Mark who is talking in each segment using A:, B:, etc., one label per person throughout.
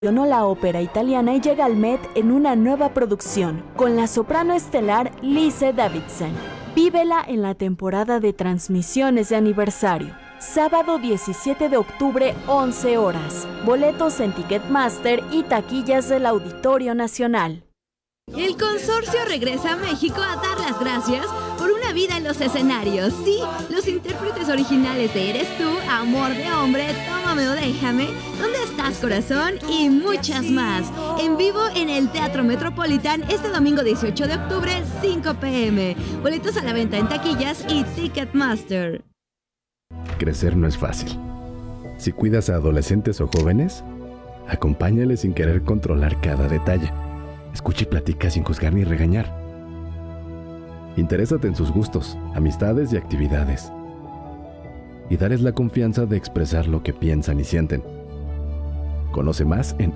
A: La ópera italiana y llega al Met en una nueva producción, con la soprano estelar Lise Davidsen. Vívela en la temporada de transmisiones de aniversario. Sábado 17 de octubre, 11 horas. Boletos en Ticketmaster y taquillas del Auditorio Nacional.
B: El consorcio regresa a México a dar las gracias por una vida en los escenarios. Sí, los intérpretes originales de Eres tú, Amor de hombre, Tómame o déjame, ¿Dónde estás corazón? Y muchas más. En vivo en el Teatro Metropolitan este domingo 18 de octubre, 5 p.m. Boletos a la venta en taquillas y Ticketmaster.
C: Crecer no es fácil. Si cuidas a adolescentes o jóvenes, acompáñales sin querer controlar cada detalle. Escucha y platica sin juzgar ni regañar. Interésate en sus gustos, amistades y actividades. Y darles la confianza de expresar lo que piensan y sienten. Conoce más en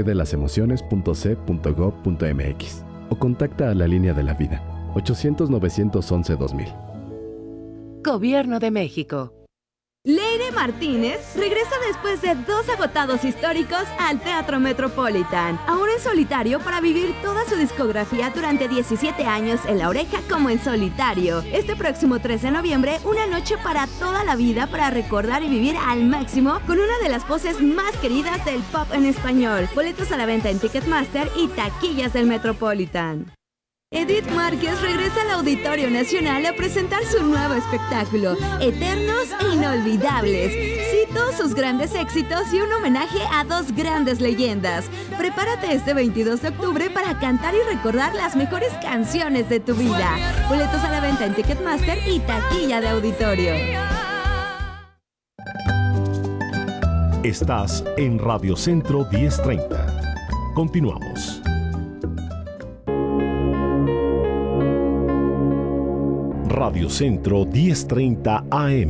C: abcdelasemociones.c.gov.mx o contacta a la Línea de la Vida, 800-911-2000.
D: Gobierno de México.
B: Leire Martínez regresa después de 2 agotados históricos al Teatro Metropolitan, ahora en solitario para vivir toda su discografía durante 17 años en La Oreja como en solitario. Este próximo 13 de noviembre, una noche para toda la vida para recordar y vivir al máximo con una de las voces más queridas del pop en español. Boletos a la venta en Ticketmaster y taquillas del Metropolitan. Edith Márquez regresa al Auditorio Nacional a presentar su nuevo espectáculo, Eternos e Inolvidables. Sí, todos sus grandes éxitos y un homenaje a 2 grandes leyendas. Prepárate este 22 de octubre para cantar y recordar las mejores canciones de tu vida. Boletos a la venta en Ticketmaster y taquilla de auditorio.
E: Estás en Radio Centro 1030. Continuamos. Radio Centro 1030 AM.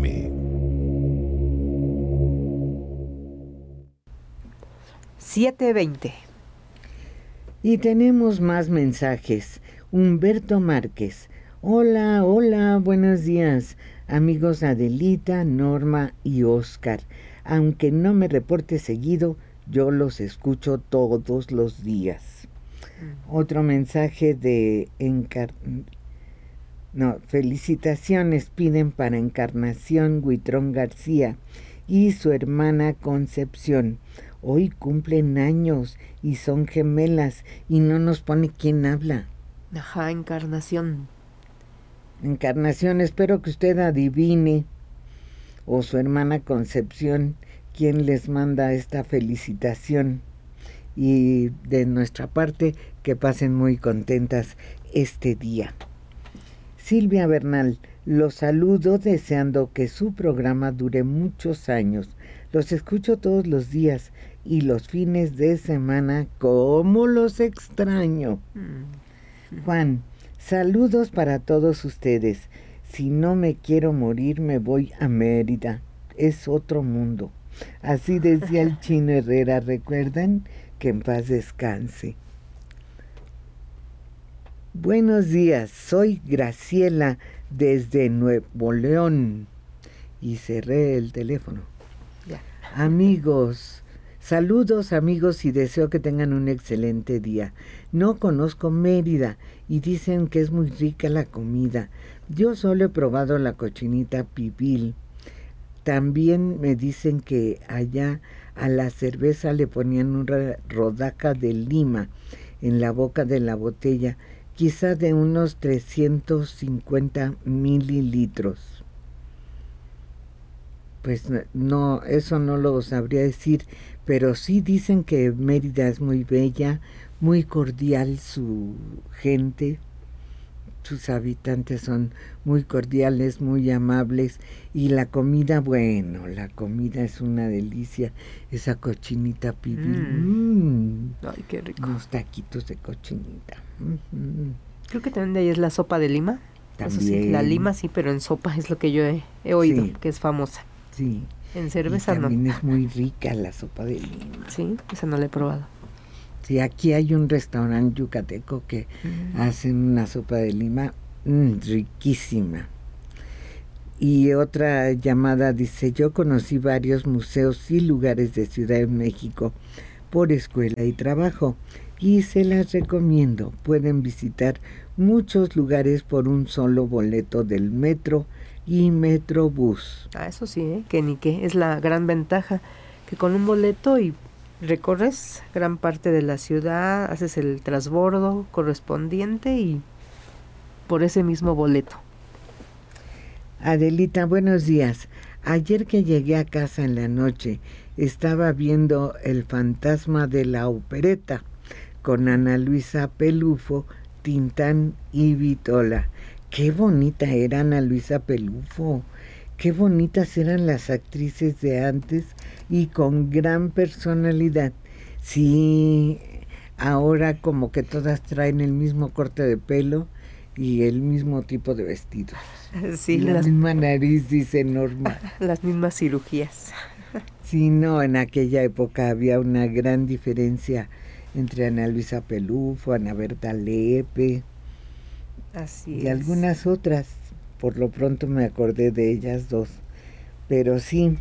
F: (7:20) Y tenemos más mensajes. Humberto Márquez. Hola, buenos días, amigos Adelita, Norma y Oscar. Aunque no me reporte seguido, yo los escucho todos los días. Otro mensaje de felicitaciones piden para Encarnación Huitrón García y su hermana Concepción. Hoy cumplen años y son gemelas y no nos pone quién habla.
D: Ajá, Encarnación.
F: Encarnación, espero que usted adivine, o su hermana Concepción, quién les manda esta felicitación. Y de nuestra parte, que pasen muy contentas este día. Silvia Bernal, los saludo deseando que su programa dure muchos años. Los escucho todos los días y los fines de semana, ¡cómo los extraño! Juan, saludos para todos ustedes. Si no me quiero morir, me voy a Mérida. Es otro mundo. Así decía el Chino Herrera, ¿recuerdan? Que en paz descanse. Buenos días, soy Graciela desde Nuevo León. Y cerré el teléfono. Ya. Amigos, saludos amigos y deseo que tengan un excelente día. No conozco Mérida y dicen que es muy rica la comida. Yo solo he probado la cochinita pibil. También me dicen que allá a la cerveza le ponían una rodaja de lima en la boca de la botella, quizá de unos 350 mililitros. Pues no, eso no lo sabría decir, pero sí dicen que Mérida es muy bella, muy cordial su gente, sus habitantes son muy cordiales, muy amables, y la comida, bueno, la comida es una delicia, esa cochinita pibil.
D: Ay, qué rico.
F: Unos taquitos de cochinita.
D: Creo que también de ahí es la sopa de lima.
F: También.
D: Eso sí, la lima sí, pero en sopa es lo que yo he oído,
F: sí,
D: que es famosa.
F: Sí.
D: En cerveza
F: y también
D: no.
F: es muy rica la sopa de lima.
D: Sí, esa no la he probado.
F: Sí, aquí hay un restaurante yucateco que hacen una sopa de lima riquísima. Y otra llamada dice, yo conocí varios museos y lugares de Ciudad de México. por escuela y trabajo. Y se las recomiendo. Pueden visitar muchos lugares por un solo boleto del metro y Metrobús.
D: Eso sí, que ni qué. Es la gran ventaja, que con un boleto y recorres gran parte de la ciudad, haces el transbordo correspondiente y por ese mismo boleto.
F: Adelita, buenos días. Ayer que llegué a casa en la noche, estaba viendo El fantasma de la opereta con Ana Luisa Pelufo, Tintán y Vitola. Qué bonita era Ana Luisa Pelufo, qué bonitas eran las actrices de antes y con gran personalidad. Sí, ahora como que todas traen el mismo corte de pelo y el mismo tipo de vestidos.
D: Sí,
F: la misma nariz, dice Norma.
D: Las mismas cirugías.
F: Sí, no, en aquella época había una gran diferencia entre Ana Luisa Pelufo, Ana Berta Lepe.
D: Así
F: y
D: es.
F: Algunas otras. Por lo pronto me acordé de ellas dos. Pero sí.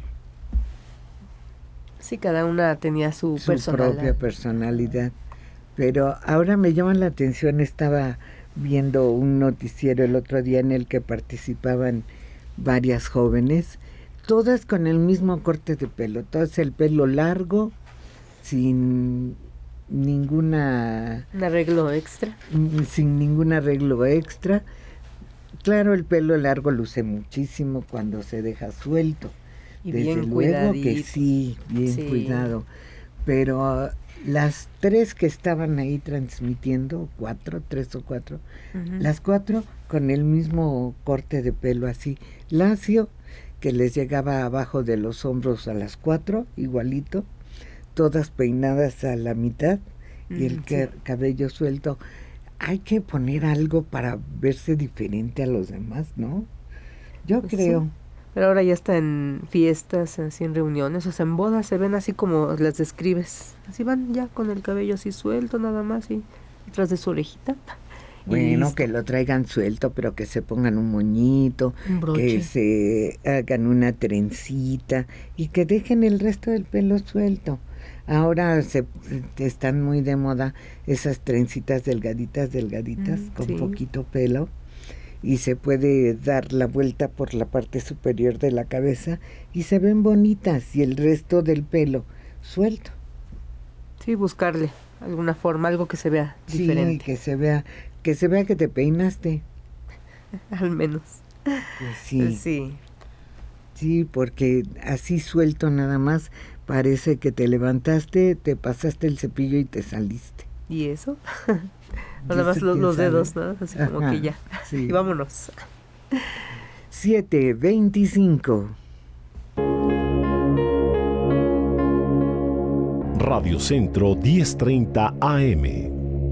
D: Sí, cada una tenía su
F: propia personalidad. Pero ahora me llama la atención, estaba viendo un noticiero el otro día en el que participaban varias jóvenes, todas con el mismo corte de pelo, todas el pelo largo, sin ningún
D: arreglo extra.
F: Sin ningún arreglo extra. Claro, el pelo largo luce muchísimo cuando se deja suelto.
D: Y
F: desde
D: bien
F: luego
D: cuidadito.
F: que sí, bien cuidado. Pero las tres que estaban ahí transmitiendo, tres o cuatro, las cuatro con el mismo corte de pelo así, lacio, que les llegaba abajo de los hombros a las 4, igualito, todas peinadas a la mitad y el cabello suelto. Hay que poner algo para verse diferente a los demás, ¿no? Yo creo.
D: Sí. Pero ahora ya está en fiestas, así en reuniones, o sea, en bodas se ven así como las describes. Así van ya con el cabello así suelto nada más y detrás de su orejita.
F: Bueno, que lo traigan suelto, pero que se pongan un moñito, que se hagan una trencita y que dejen el resto del pelo suelto. Ahora están muy de moda esas trencitas delgaditas, con poquito pelo. Y se puede dar la vuelta por la parte superior de la cabeza y se ven bonitas y el resto del pelo suelto.
D: Sí, buscarle alguna forma, algo que se vea diferente.
F: Sí, que se vea que te peinaste.
D: Al menos.
F: Pues sí.
D: Sí.
F: Sí, porque así suelto nada más parece que te levantaste, te pasaste el cepillo y te saliste.
D: ¿Y eso? Nada más los dedos, ¿no? Así como que ya. Sí. Y vámonos.
F: 7:25.
E: Radio Centro 10:30 AM.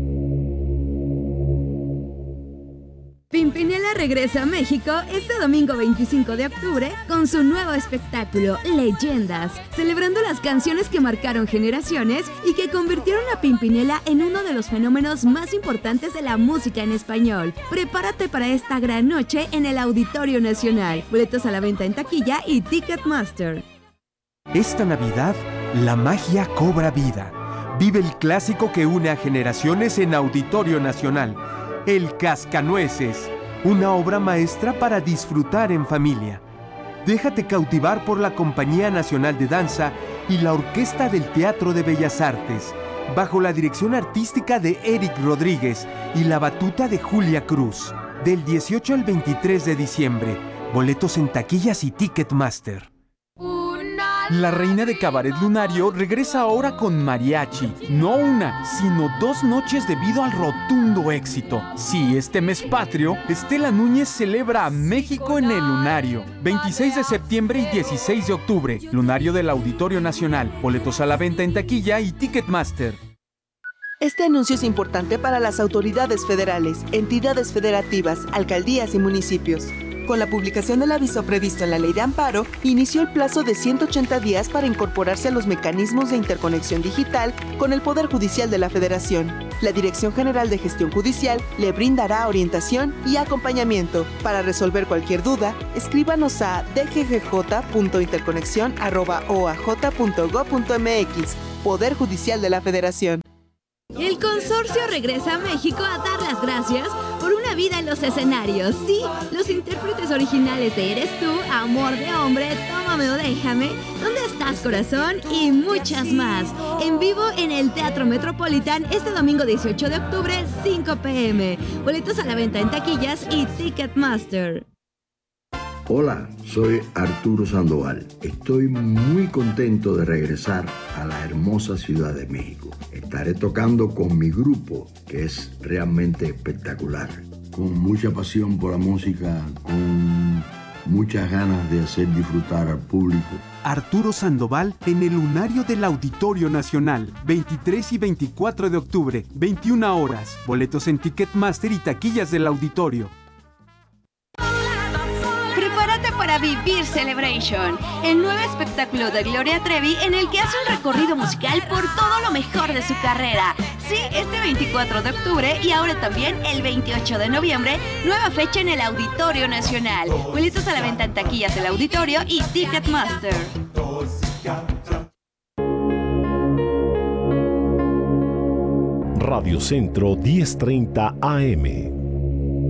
B: Pimpinela regresa a México este domingo 25 de octubre con su nuevo espectáculo Leyendas, celebrando las canciones que marcaron generaciones y que convirtieron a Pimpinela en uno de los fenómenos más importantes de la música en español. Prepárate para esta gran noche en el Auditorio Nacional. Boletos a la venta en taquilla y Ticketmaster.
G: Esta Navidad, la magia cobra vida. Vive el clásico que une a generaciones en Auditorio Nacional. El Cascanueces, una obra maestra para disfrutar en familia. Déjate cautivar por la Compañía Nacional de Danza y la Orquesta del Teatro de Bellas Artes, bajo la dirección artística de Eric Rodríguez y la batuta de Julia Cruz. Del 18 al 23 de diciembre. Boletos en taquillas y Ticketmaster. La reina de Cabaret Lunario regresa ahora con mariachi. No una, sino 2 noches debido al rotundo éxito. Sí, este mes patrio, Estela Núñez celebra a México en el Lunario. 26 de septiembre y 16 de octubre. Lunario del Auditorio Nacional. Boletos a la venta en taquilla y Ticketmaster.
H: Este anuncio es importante para las autoridades federales, entidades federativas, alcaldías y municipios. Con la publicación del aviso previsto en la Ley de Amparo, inició el plazo de 180 días para incorporarse a los mecanismos de interconexión digital con el Poder Judicial de la Federación. La Dirección General de Gestión Judicial le brindará orientación y acompañamiento. Para resolver cualquier duda, escríbanos a dggj.interconexion@oaj.gov.mx Poder Judicial de la Federación.
B: El consorcio regresa a México a dar las gracias por una vida en los escenarios. Sí, los intérpretes originales de Eres Tú, Amor de Hombre, Tómame o Déjame, ¿Dónde estás, corazón? Y muchas más. En vivo en el Teatro Metropolitan este domingo 18 de octubre, 5 p.m. Boletos a la venta en taquillas y Ticketmaster.
I: Hola, soy Arturo Sandoval. Estoy muy contento de regresar a la hermosa Ciudad de México. Estaré tocando con mi grupo, que es realmente espectacular. Con mucha pasión por la música, con muchas ganas de hacer disfrutar al público.
G: Arturo Sandoval en el Lunario del Auditorio Nacional, 23 y 24 de octubre, 21 horas. Boletos en Ticketmaster y taquillas del auditorio.
B: Prepárate para vivir Celebration, el nuevo espectáculo de Gloria Trevi en el que hace un recorrido musical por todo lo mejor de su carrera. Sí, este 24 de octubre y ahora también el 28 de noviembre, nueva fecha en el Auditorio Nacional. Boletos a la venta en taquillas del auditorio y Ticketmaster.
E: Radio Centro 1030 AM.